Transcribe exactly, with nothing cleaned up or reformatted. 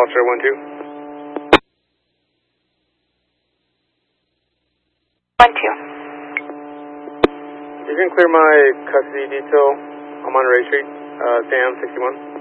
Foster one two. one two. You can clear my custody detail. I'm on Ray Street, uh, Sam sixty-one.